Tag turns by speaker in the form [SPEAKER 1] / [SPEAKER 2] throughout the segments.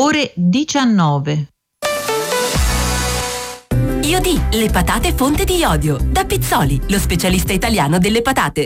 [SPEAKER 1] ore 19.
[SPEAKER 2] Iodi, le patate fonte di iodio. Da Pizzoli, lo specialista italiano delle patate.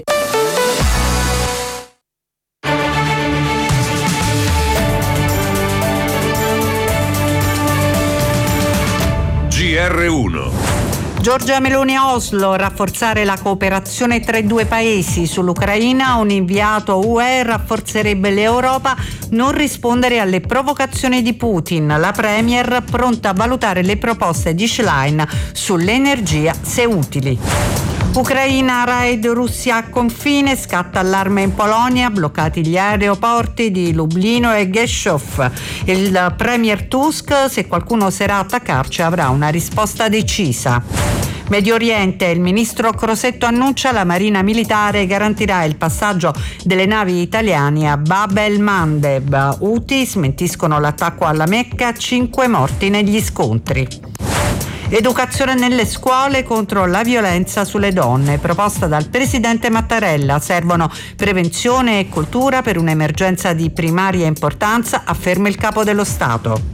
[SPEAKER 3] GR1.
[SPEAKER 4] Giorgia Meloni a Oslo, rafforzare la cooperazione tra i due paesi. Sull'Ucraina un inviato UE rafforzerebbe l'Europa, non rispondere alle provocazioni di Putin. La Premier pronta a valutare le proposte di Schlein sull'energia se utili. Ucraina, raid Russia a confine, scatta allarme in Polonia, bloccati gli aeroporti di Lublino e Rzeszów. Il premier Tusk, se qualcuno oserà attaccarci avrà una risposta decisa. Medio Oriente, il ministro Crosetto annuncia la Marina Militare garantirà il passaggio delle navi italiane a Bab el-Mandeb. Houthi smentiscono l'attacco alla Mecca, 5 morti negli scontri. Educazione nelle scuole contro la violenza sulle donne, proposta dal presidente Mattarella. Servono prevenzione e cultura per un'emergenza di primaria importanza, afferma il capo dello Stato.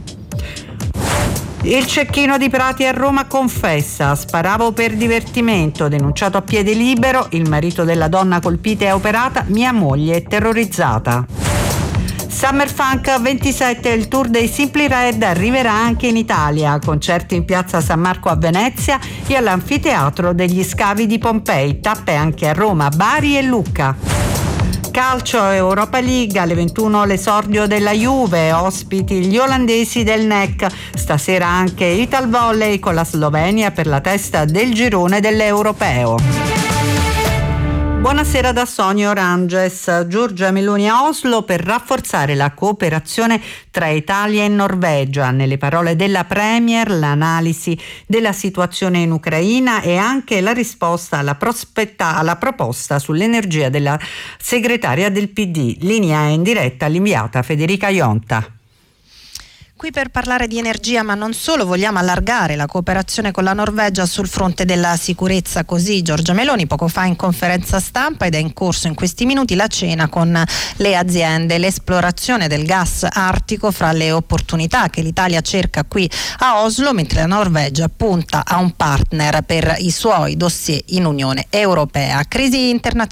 [SPEAKER 4] Il cecchino di Prati a Roma confessa: sparavo per divertimento, denunciato a piede libero, il marito della donna colpita e operata, mia moglie è terrorizzata. Summer Funk 27, il tour dei Simply Red arriverà anche in Italia, concerti in piazza San Marco a Venezia e all'Anfiteatro degli Scavi di Pompei, tappe anche a Roma, Bari e Lucca. Calcio, Europa League, alle 21 l'esordio della Juve, ospiti gli olandesi del NEC, stasera anche Ital Volley con la Slovenia per la testa del girone dell'Europeo. Buonasera da Sonia Oranges. Giorgia Meloni a Oslo per rafforzare la cooperazione tra Italia e Norvegia. Nelle parole della Premier, l'analisi della situazione in Ucraina e anche la risposta alla proposta sull'energia della segretaria del PD. Linea in diretta all'inviata Federica Ionta.
[SPEAKER 5] Qui per parlare di energia, ma non solo, vogliamo allargare la cooperazione con la Norvegia sul fronte della sicurezza. Così Giorgia Meloni poco fa in conferenza stampa, ed è in corso in questi minuti la cena con le aziende, l'esplorazione del gas artico fra le opportunità che l'Italia cerca qui a Oslo, mentre la Norvegia punta a un partner per i suoi dossier in Unione Europea. Crisi internazionale